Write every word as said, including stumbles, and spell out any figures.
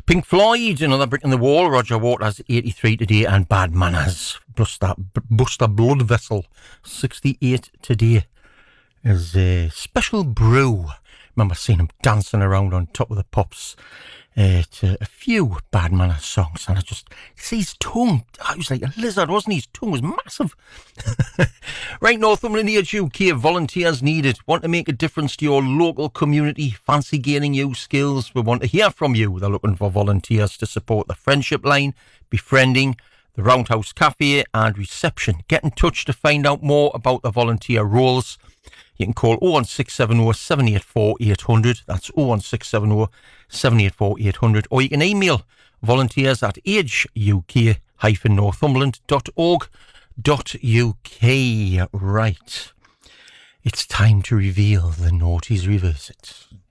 Pink Floyd, another brick in the wall. Roger Waters, eighty-three today, and Bad Manners, Buster, Buster Blood Vessel, sixty-eight today, is a Special Brew. Remember seeing him dancing around on top of the pops uh, to a few Bad Manners songs, and I just see his tongue. I was like a lizard, wasn't he? His tongue was massive. Right, Northumberland Age U K, volunteers needed. Want to make a difference to your local community? Fancy gaining new skills? We want to hear from you. They're looking for volunteers to support the Friendship Line, Befriending, the Roundhouse Cafe and Reception. Get in touch to find out more about the volunteer roles. You can call oh one six seven oh, seven eight four, eight hundred. That's oh one six seven oh, seven eight four, eight hundred. Or you can email volunteers at age u k dash northumberland dot org dot u k. Right. It's time to reveal the Naughties Revisit.